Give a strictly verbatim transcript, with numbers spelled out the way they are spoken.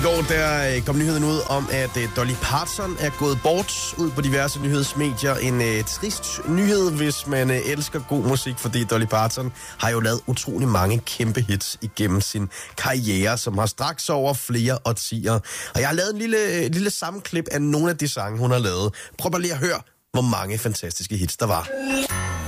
går der kom nyheden ud om, at Dolly Parton er gået bort ud på diverse nyhedsmedier. En uh, trist nyhed, hvis man uh, elsker god musik, fordi Dolly Parton har jo lavet utrolig mange kæmpe hits igennem sin karriere, som har straks over flere årtier. Og jeg har lavet en lille, lille sammenklip af nogle af de sange, hun har lavet. Prøv bare lige at høre, hvor mange fantastiske hits der var.